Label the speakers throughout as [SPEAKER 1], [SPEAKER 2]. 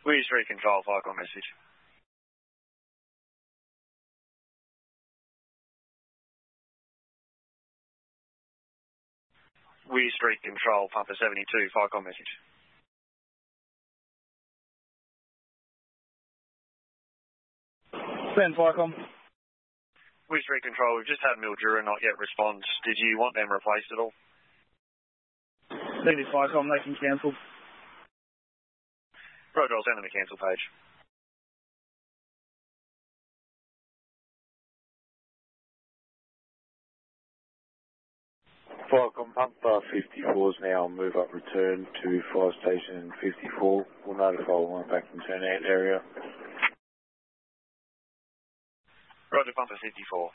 [SPEAKER 1] Weir Street Control, Vicom message. Weir Street Control, Pumper 72, Vicom message.
[SPEAKER 2] Send Vicom.
[SPEAKER 1] Weir Street Control, we've just had Mildura not yet respond. Did you want them replaced at all?
[SPEAKER 2] Negative Vicom, they can cancel.
[SPEAKER 1] Roger, I'll send them a cancel page.
[SPEAKER 3] Vicom, Pumper 54 is now move up return to Fire Station 54. We'll notify one back in turnout area.
[SPEAKER 1] Roger, Pumper 54.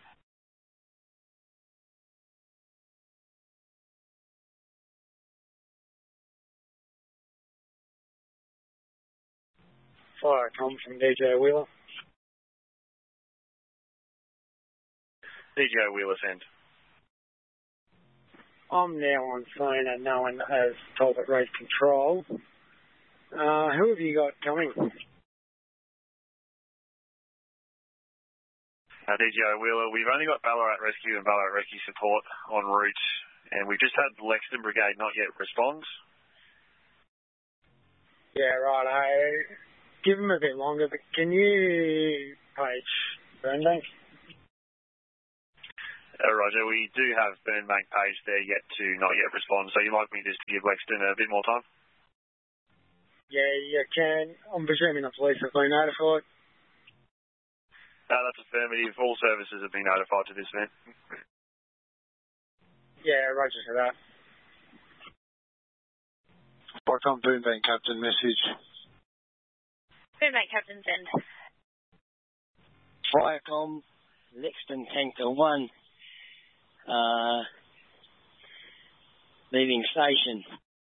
[SPEAKER 4] Vicom from DJ Wheeler.
[SPEAKER 1] DJ Wheeler, send.
[SPEAKER 4] I'm now on phone and known as Talbot Road Control. Who have you got coming?
[SPEAKER 1] DJ Wheeler, we've only got Ballarat Rescue and Ballarat Rescue Support en route, and we've just had Lexington Brigade not yet respond.
[SPEAKER 4] Yeah, right. Give them a bit longer, but can you page Burnbank?
[SPEAKER 1] Roger, we do have Burnbank page there yet to not yet respond, so you'd like me just to give Lexington a bit more time?
[SPEAKER 4] Yeah, you can. I'm presuming the police have been notified.
[SPEAKER 1] That's affirmative. All services have been notified to this event.
[SPEAKER 4] Yeah, roger for that.
[SPEAKER 5] Vicom, Burnbank Captain, message.
[SPEAKER 6] Burnbank Captain, send.
[SPEAKER 7] Vicom, Lexington Tanker 1. Leaving station.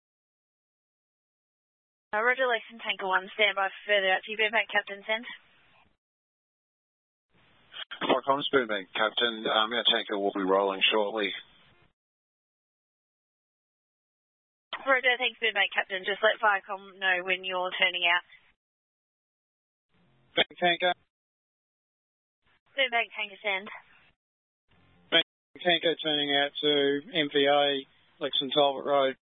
[SPEAKER 6] Roger, Lexington Tanker 1, stand by for further out to you. Burnbank Captain, send.
[SPEAKER 5] Vicom, Burnbank Captain, our tanker will be rolling shortly.
[SPEAKER 6] Roger, thanks Burnbank Captain. Just let Vicom know when you're turning out.
[SPEAKER 4] Burnbank Tanker.
[SPEAKER 6] Burnbank Tanker, send.
[SPEAKER 4] Burnbank Tanker turning out to MVA, Lexington Talbot Road.